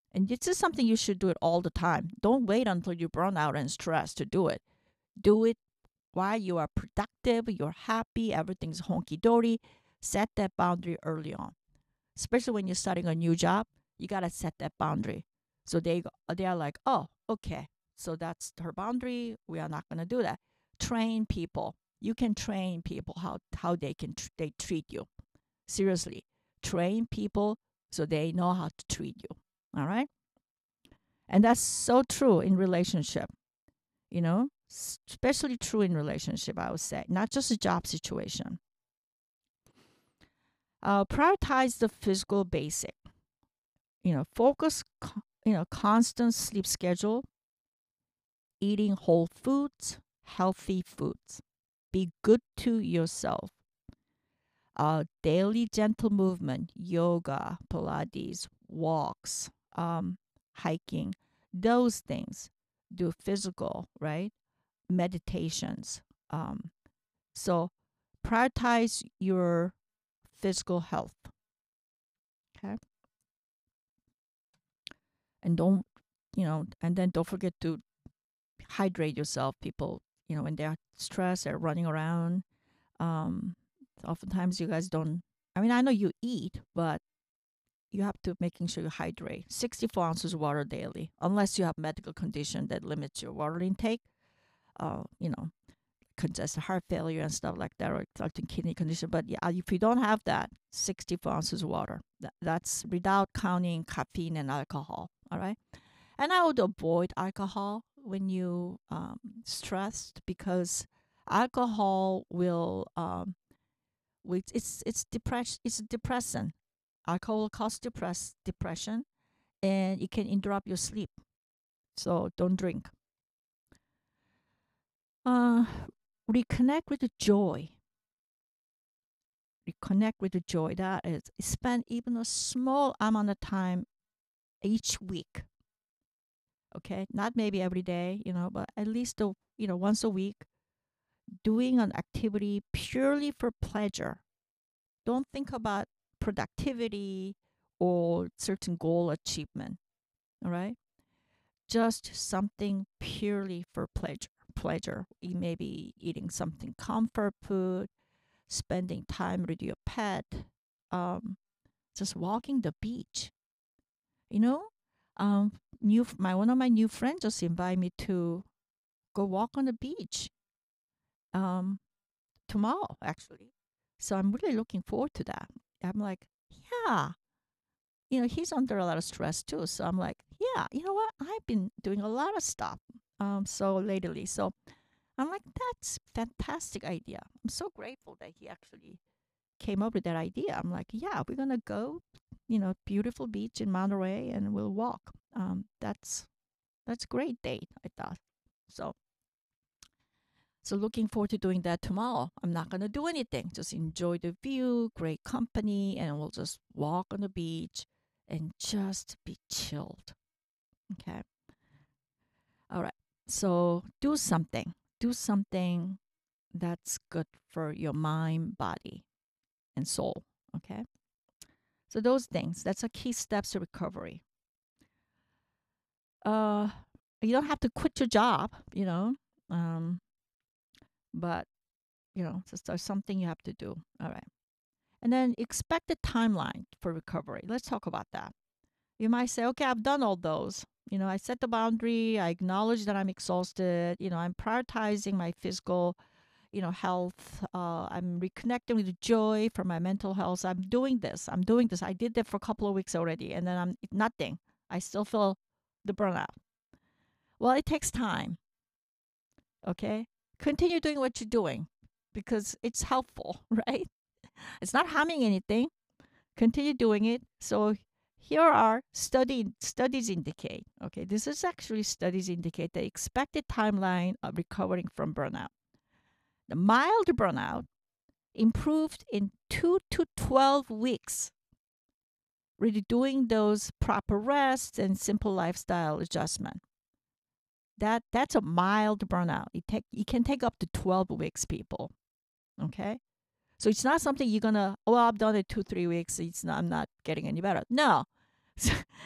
And this is something you should do it all the time. Don't wait until you burn out and stressed to do it. Do it while you are productive, you're happy, everything's honky dory. Set that boundary early on. Especially when you're starting a new job, you gotta set that boundary. So they are like, oh, okay, so that's her boundary. We are not gonna do that. Train people. You can train people how they treat you. Seriously, train people so they know how to treat you. All right, and that's so true in relationship. You know, especially true in relationship. I would say not just a job situation. Prioritize the physical basic. Focus. Constant sleep schedule, eating whole foods, healthy foods. Be good to yourself. Daily gentle movement, yoga, Pilates, walks, hiking, those things. Do physical, right? Meditations. So prioritize your physical health. Okay. And then don't forget to hydrate yourself. People, when they're stressed, they're running around. Um, Oftentimes you guys don't. I mean, I know you eat, but you have to making sure you hydrate. 64 ounces of water daily, unless you have medical condition that limits your water intake. Uh, you know, Congestive heart failure and stuff like that, or obstructing kidney condition. But yeah, if you don't have that, 64 ounces of water. That's without counting caffeine and alcohol. All right. And I would avoid alcohol when you stressed, because alcohol will it's a depressant. Alcohol will cause depression, and it can interrupt your sleep. So don't drink. Uh, Reconnect with the joy. Reconnect with the joy. That is, spend even a small amount of time each week. Okay, not maybe every day, but at least once a week, doing an activity purely for pleasure. Don't think about productivity or certain goal achievement. All right, just something purely for pleasure. Pleasure. You may be eating something comfort food, spending time with your pet, um, just walking the beach. You know, new my one of my new friends just invited me to go walk on the beach um, tomorrow, actually. So I'm really looking forward to that. I'm like, yeah, he's under a lot of stress too. So I'm like, yeah, you know what? I've been doing a lot of stuff so lately. So I'm like, that's fantastic idea. I'm so grateful that he actually came up with that idea. I'm like, yeah, we're gonna go, beautiful beach in Monterey, and we'll walk. That's a great date, I thought. So looking forward to doing that tomorrow. I'm not gonna do anything. Just enjoy the view, great company, and we'll just walk on the beach and just be chilled. Okay. All right. So do something. Do something that's good for your mind, body, and soul. Okay. So those things, that's a key steps to recovery. Uh, you don't have to quit your job, but just there's something you have to do. All right. And then expected timeline for recovery. Let's talk about that. You might say, okay, I've done all those. I set the boundary. I acknowledge that I'm exhausted. I'm prioritizing my physical, health. I'm reconnecting with the joy for my mental health. I'm doing this. I'm doing this. I did that for a couple of weeks already, and then I'm nothing. I still feel the burnout. Well, it takes time. Okay, continue doing what you're doing because it's helpful, right? It's not harming anything. Continue doing it. So here are studies indicate. Okay, this is actually studies indicate the expected timeline of recovering from burnout. The mild burnout improved in 2 to 12 weeks. Really doing those proper rest and simple lifestyle adjustment. That's a mild burnout. It can take up to 12 weeks, people. Okay? So it's not something you're gonna, oh, I've done it 2, 3 weeks. I'm not getting any better. No.